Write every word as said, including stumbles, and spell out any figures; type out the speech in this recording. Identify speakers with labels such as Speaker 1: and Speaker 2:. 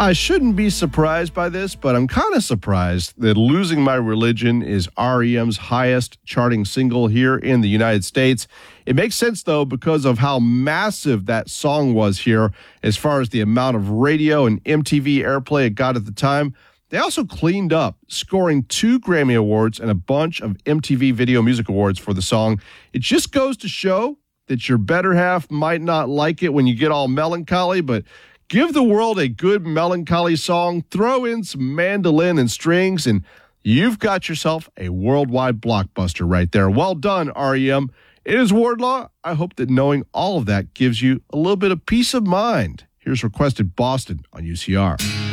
Speaker 1: I shouldn't be surprised by this, but I'm kind of surprised that Losing My Religion is R E M's highest charting single here in the United States. It makes sense, though, because of how massive that song was here as far as the amount of radio and M T V airplay it got at the time. They also cleaned up, scoring two Grammy Awards and a bunch of M T V Video Music Awards for the song. It just goes to show that your better half might not like it when you get all melancholy, but give the world a good melancholy song, throw in some mandolin and strings, and you've got yourself a worldwide blockbuster right there. Well done, R E M. It is Wardlaw. I hope that knowing all of that gives you a little bit of peace of mind. Here's Requested Boston on U C R.